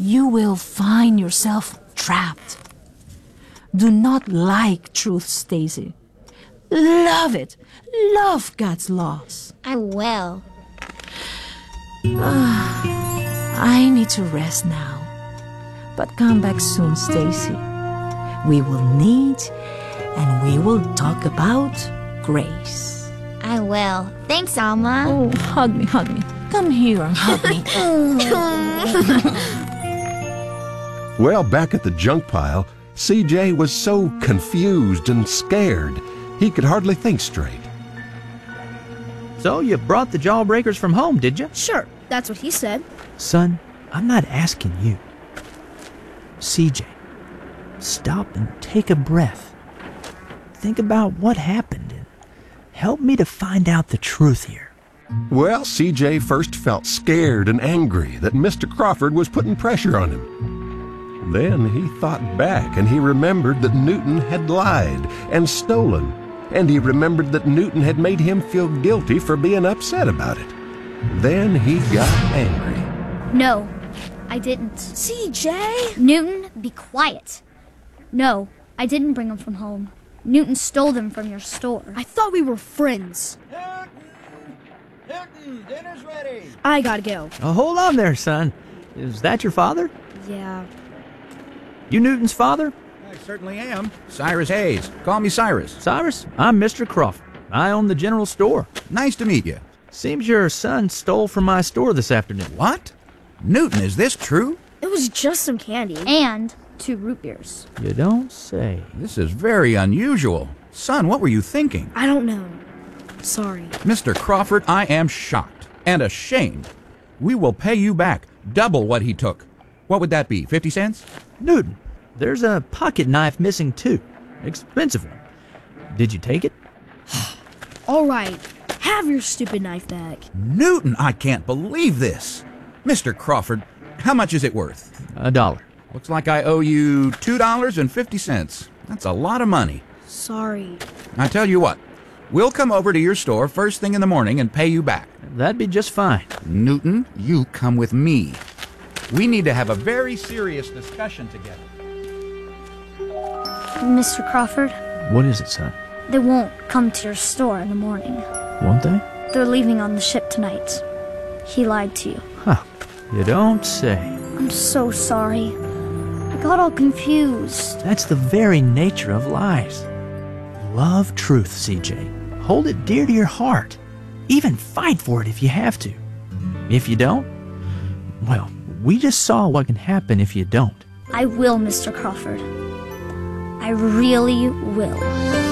you will find yourself trapped. Do not like truth, Stacy. Love it. Love God's laws. I will. I need to rest now. But come back soon, Stacy. We will meet and we will talk about grace. I will. Thanks, Alma. Oh, hug me, hug me. Come here and hug me. Well, back at the junk pile, CJ was so confused and scared, he could hardly think straight. So you brought the Jawbreakers from home, did you? Sure, that's what he said. Son, I'm not asking you. CJ, stop and take a breath. Think about what happened and help me to find out the truth here. Well, CJ first felt scared and angry that Mr. Crawford was putting pressure on him. Then he thought back and he remembered that Newton had lied and stolen, and he remembered that Newton had made him feel guilty for being upset about it. Then he got angry. No, I didn't. CJ? Newton, be quiet. No, I didn't bring them from home. Newton stole them from your store. I thought we were friends. Newton, dinner's ready. I gotta go. Oh, hold on there, son. Is that your father? Yeah. You Newton's father? I certainly am. Cyrus Hayes. Call me Cyrus. Cyrus, I'm Mr. Crawford. I own the general store. Nice to meet you. Seems your son stole from my store this afternoon. What? Newton, is this true? It was just some candy. And 2 root beers. You don't say. This is very unusual. Son, what were you thinking? I don't know. Sorry. Mr. Crawford, I am shocked and ashamed. We will pay you back double what he took. What would that be, 50 cents? Newton, there's a pocket knife missing too. Expensive one. Did you take it? All right. Have your stupid knife back. Newton, I can't believe this. Mr. Crawford, how much is it worth? $1. Looks like I owe you $2.50. That's a lot of money. Sorry. I tell you what, we'll come over to your store first thing in the morning and pay you back. That'd be just fine. Newton, you come with me. We need to have a very serious discussion together. Mr. Crawford, What is it, son? they won't come to your store in the morning. Won't they? They're leaving on the ship tonight. He lied to you. Huh. You don't say. I'm so sorry. I got all confused. That's the very nature of lies. Love truth, CJ. Hold it dear to your heart. Even fight for it if you have to. If you don't, well, we just saw what can happen if you don't. I will, Mr. Crawford. I really will.